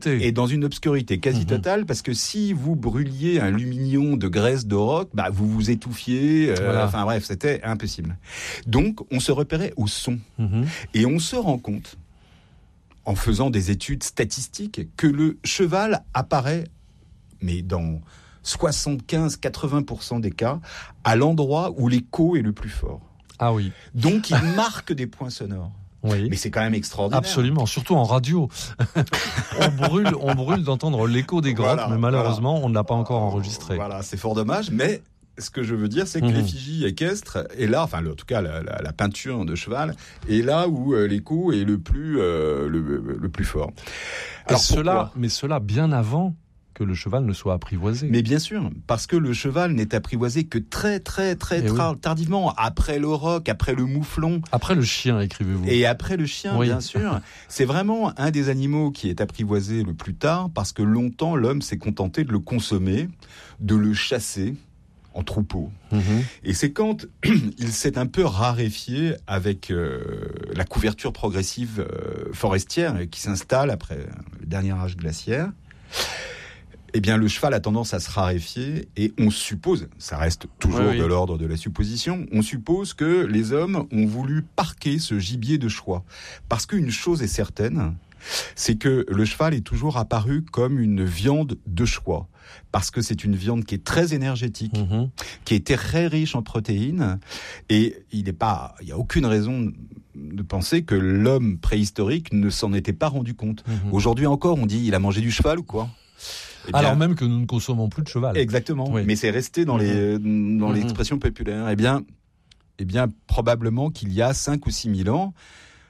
Et dans une obscurité quasi totale, parce que si vous brûliez un lumignon de graisse de roc, vous vous étouffiez. Enfin bref, c'était impossible. Donc, on se repérait au son. Et on se rend compte, en faisant des études statistiques, que le cheval apparaît, mais dans 75-80% des cas, à l'endroit où l'écho est le plus fort. Ah oui. Donc, il marque des points sonores. Oui. Mais c'est quand même extraordinaire. Absolument, surtout en radio. on brûle d'entendre l'écho des grottes, mais malheureusement, on ne l'a pas encore enregistré. Voilà, c'est fort dommage, mais ce que je veux dire, c'est que l'effigie équestre est là, enfin, en tout cas, la peinture de cheval est là où l'écho est le plus fort. Alors, mais cela bien avant que le cheval ne soit apprivoisé. Mais bien sûr, parce que le cheval n'est apprivoisé que très tardivement, après le roc, après le mouflon. Après le chien, écrivez-vous. Et après le chien, bien sûr. C'est vraiment un des animaux qui est apprivoisé le plus tard, parce que longtemps, l'homme s'est contenté de le consommer, de le chasser en troupeau. Et c'est quand il s'est un peu raréfié avec la couverture progressive forestière qui s'installe après le dernier âge glaciaire. Eh bien, le cheval a tendance à se raréfier et on suppose, ça reste toujours de l'ordre de la supposition, on suppose que les hommes ont voulu parquer ce gibier de choix. Parce qu'une chose est certaine, c'est que le cheval est toujours apparu comme une viande de choix. Parce que c'est une viande qui est très énergétique, qui est très riche en protéines, et il n'y a aucune raison de penser que l'homme préhistorique ne s'en était pas rendu compte. Aujourd'hui encore, on dit, il a mangé du cheval ou quoi ? Eh bien, alors même que nous ne consommons plus de cheval. Exactement, mais c'est resté dans l'expression populaire. Eh bien, probablement qu'il y a 5 ou 6 000 ans,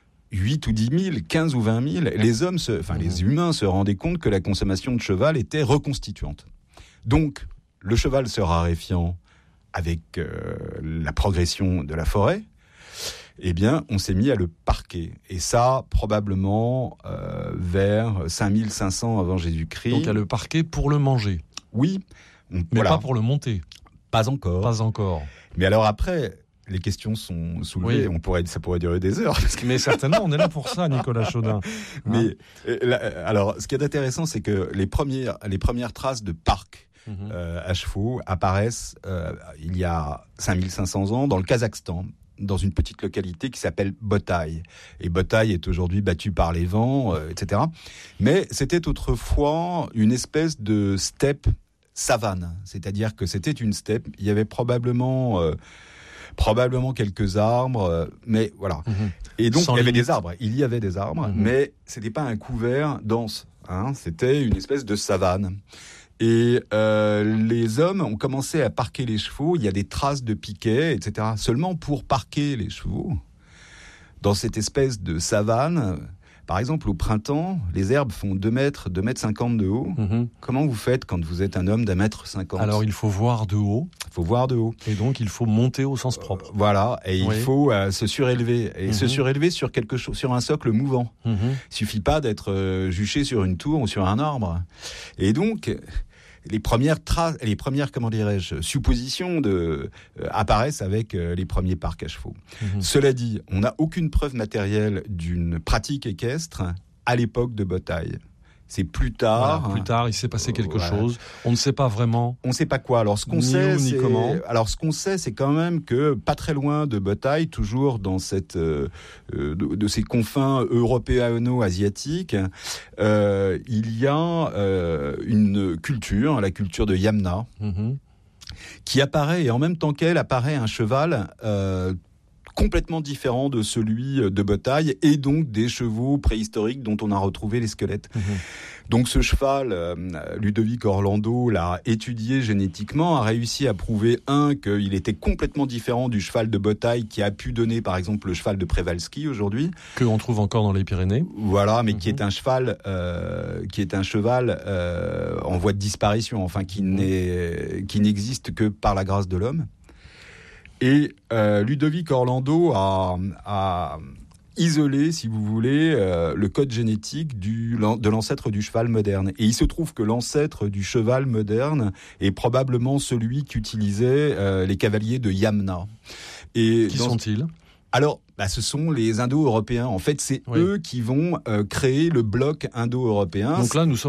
8 ou 10 000, 15 ou 20 000, les humains se rendaient compte que la consommation de cheval était reconstituante. Donc, le cheval se raréfiant avec la progression de la forêt, eh bien, on s'est mis à le parquer. Et ça, probablement vers 5500 avant Jésus-Christ. Donc à le parquer pour le manger. Oui. Mais pas pour le monter. Pas encore. Pas encore. Mais alors après, les questions sont soulevées. Ça pourrait durer des heures. Mais certainement, on est là pour ça, Nicolas Chaudin. Mais alors, ce qui est intéressant, c'est que les premières traces de parc à chevaux apparaissent il y a 5500 ans dans le Kazakhstan, dans une petite localité qui s'appelle Botaï. Et Botaï est aujourd'hui battue par les vents, etc. Mais c'était autrefois une espèce de steppe savane. C'est-à-dire que c'était une steppe. Il y avait probablement quelques arbres, mais voilà. Et donc, il y avait des arbres, mais c'était pas un couvert dense. C'était une espèce de savane. Et les hommes ont commencé à parquer les chevaux. Il y a des traces de piquets, etc. Seulement pour parquer les chevaux, dans cette espèce de savane, par exemple au printemps, les herbes font 2 mètres, 2 mètres 50 de haut. Comment vous faites quand vous êtes un homme d'1 mètre 50 ? Alors il faut voir de haut. Et donc il faut monter au sens propre. Voilà, et il faut se surélever. Et se surélever sur quelque chose, sur un socle mouvant. Il suffit pas d'être juché sur une tour ou sur un arbre. Et donc, les premières suppositions apparaissent avec les premiers parcs à chevaux. Cela dit, on n'a aucune preuve matérielle d'une pratique équestre à l'époque de Botaï. C'est plus tard. Voilà, plus tard, il s'est passé quelque chose. On ne sait pas vraiment. On ne sait pas quoi. Alors, ce qu'on sait, c'est quand même que pas très loin de Botaï, toujours dans de ces confins européano-asiatiques, il y a une culture, la culture de Yamna, qui apparaît, et en même temps qu'elle apparaît un cheval complètement différent de celui de Botaï et donc des chevaux préhistoriques dont on a retrouvé les squelettes. Donc ce cheval, Ludovic Orlando l'a étudié génétiquement, a réussi à prouver qu'il était complètement différent du cheval de Botaï qui a pu donner par exemple le cheval de Przewalski aujourd'hui. Que on trouve encore dans les Pyrénées. Voilà, mais qui est un cheval en voie de disparition, enfin qui n'existe que par la grâce de l'homme. Et Ludovic Orlando a isolé, si vous voulez, le code génétique de l'ancêtre du cheval moderne. Et il se trouve que l'ancêtre du cheval moderne est probablement celui qu'utilisaient les cavaliers de Yamna. Qui sont-ils ? Alors, ce sont les Indo-Européens. En fait, c'est eux qui vont créer le bloc indo-européen. Donc là, nous sommes